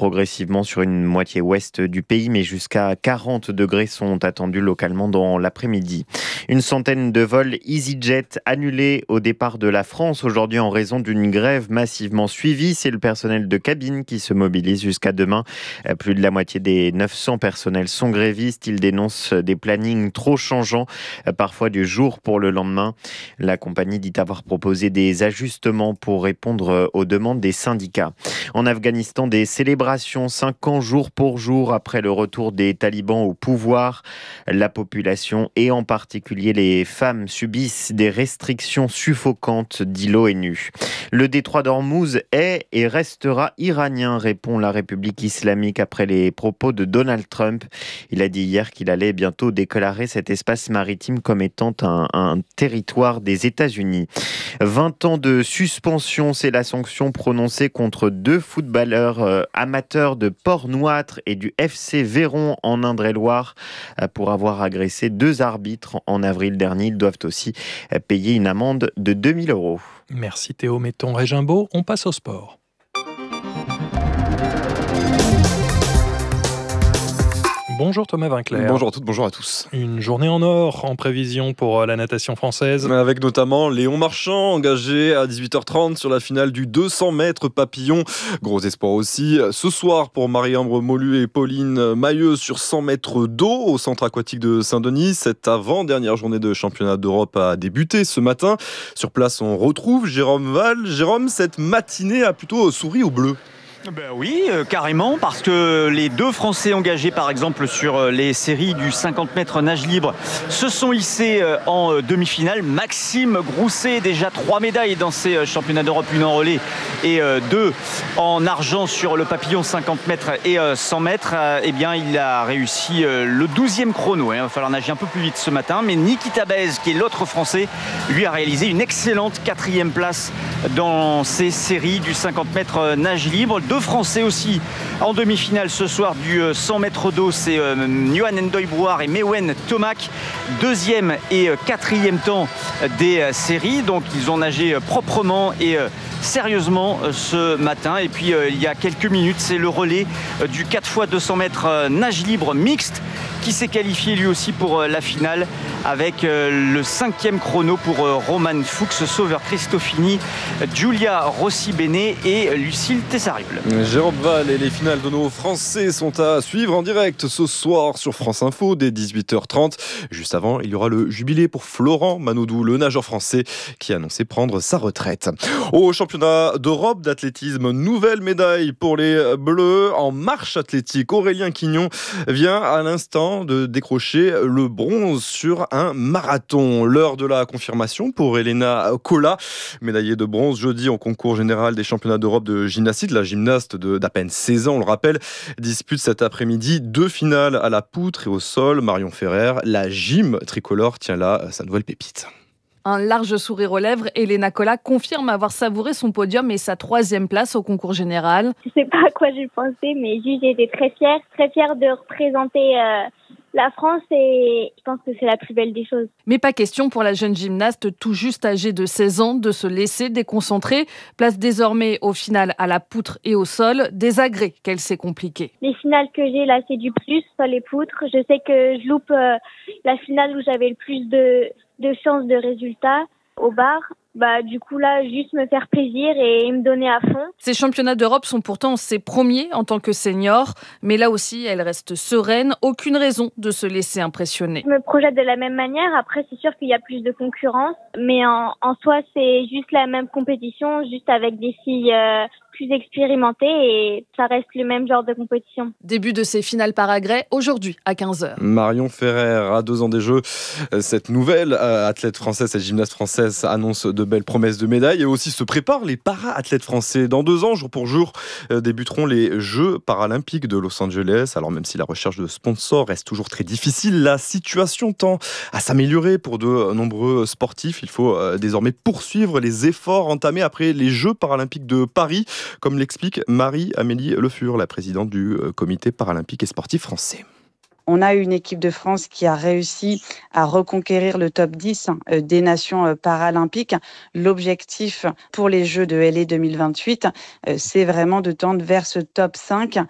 progressivement sur une moitié ouest du pays, mais jusqu'à 40 degrés sont attendus localement dans l'après-midi. Une centaine de vols EasyJet annulés au départ de la France aujourd'hui en raison d'une grève massivement suivie. C'est le personnel de cabine qui se mobilise jusqu'à demain. Plus de la moitié des 900 personnels sont grévistes. Ils dénoncent des plannings trop changeants, parfois du jour pour le lendemain. La compagnie dit avoir proposé des ajustements pour répondre aux demandes des syndicats. En Afghanistan, des célébrations 5 ans jour pour jour après le retour des talibans au pouvoir. La population et en particulier les femmes subissent des restrictions suffocantes, dit l'ONU. Le détroit d'Ormuz est et restera iranien, répond la République islamique après les propos de Donald Trump. Il a dit hier qu'il allait bientôt déclarer cet espace maritime comme étant un territoire des États-Unis. 20 ans de suspension, c'est la sanction prononcée contre 2 footballeurs amateurs de Port-Noître et du FC Véron en Indre-et-Loire pour avoir agressé 2 arbitres en avril dernier. Ils doivent aussi payer une amende de 2 000 €. Merci Théo Metton-Régimbaud. On passe au sport. Bonjour Thomas Vinclair. Bonjour à toutes, bonjour à tous. Une journée en or en prévision pour la natation française. Avec notamment Léon Marchand, engagé à 18h30 sur la finale du 200 mètres papillon. Gros espoir aussi ce soir pour Marie-Ambre Molu et Pauline Mailleux sur 100 mètres d'eau au centre aquatique de Saint-Denis. Cette avant-dernière journée de championnat d'Europe a débuté ce matin. Sur place, on retrouve Jérôme Val. Jérôme, cette matinée a plutôt souri au bleu. Ben oui, carrément, parce que les 2 Français engagés, par exemple, sur les séries du 50 mètres nage libre, se sont hissés en demi-finale. Maxime Grousset, déjà 3 médailles dans ces championnats d'Europe, 1 en relais et 2 en argent sur le papillon 50 mètres et 100 mètres. Eh bien, il a réussi le 12e chrono. Il va falloir nager un peu plus vite ce matin. Mais Nikita Baez, qui est l'autre Français, lui a réalisé une excellente 4e place dans ces séries du 50 mètres nage libre. 2 Français aussi en demi-finale ce soir du 100 mètres d'eau, c'est Johan Ndoye-Brouard et Mewen Tomac, 2e et 4e temps des séries. Donc ils ont nagé proprement et sérieusement ce matin. Et puis il y a quelques minutes, c'est le relais du 4x200 mètres nage libre mixte qui s'est qualifié lui aussi pour la finale avec le 5e chrono pour Roman Fuchs, Sauveur Cristofini, Giulia Rossi-Bene et Lucille Tessariol. Jérôme Val et les finales de nos Français sont à suivre en direct ce soir sur France Info dès 18h30. Juste avant, il y aura le jubilé pour Florent Manodou, le nageur français qui a annoncé prendre sa retraite. Au championnat d'Europe d'athlétisme, nouvelle médaille pour les Bleus en marche athlétique. Aurélien Quignon vient à l'instant de décrocher le bronze sur un marathon. L'heure de la confirmation pour Elena Cola, médaillée de bronze jeudi en concours général des championnats d'Europe de gymnastique. La gymnaste d'à peine 16 ans, on le rappelle, dispute cet après-midi 2 finales à la poutre et au sol. Marion Ferrer, la gym tricolore, tient là sa nouvelle pépite. Un large sourire aux lèvres, Elena Cola confirme avoir savouré son podium et sa 3e place au concours général. Je sais pas à quoi j'ai pensé, mais juste j'ai été très fière de représenter la France et je pense que c'est la plus belle des choses. Mais pas question pour la jeune gymnaste tout juste âgée de 16 ans de se laisser déconcentrer. Place désormais au final à la poutre et au sol, des agrès qu'elle s'est compliquée. Les finales que j'ai là, c'est du plus sur les poutres. Je sais que je loupe la finale où j'avais le plus de chances de résultats au bar. Du coup là, juste me faire plaisir et me donner à fond. Ces championnats d'Europe sont pourtant ses premiers en tant que senior, mais là aussi, elle reste sereine, aucune raison de se laisser impressionner. Je me projette de la même manière, après c'est sûr qu'il y a plus de concurrence, mais en soi c'est juste la même compétition, juste avec des filles plus expérimentées et ça reste le même genre de compétition. Début de ces finales par agrès aujourd'hui à 15h. Marion Ferrer, à 2 ans des Jeux, cette nouvelle athlète française, cette gymnaste française annonce de belles promesses de médailles et aussi se préparent les para-athlètes français. Dans 2 ans, jour pour jour, débuteront les Jeux paralympiques de Los Angeles. Alors même si la recherche de sponsors reste toujours très difficile, la situation tend à s'améliorer pour de nombreux sportifs. Il faut désormais poursuivre les efforts entamés après les Jeux paralympiques de Paris, comme l'explique Marie-Amélie Le Fur, la présidente du comité paralympique et sportif français. On a une équipe de France qui a réussi à reconquérir le top 10 des nations paralympiques. L'objectif pour les Jeux de LA 2028, c'est vraiment de tendre vers ce top 5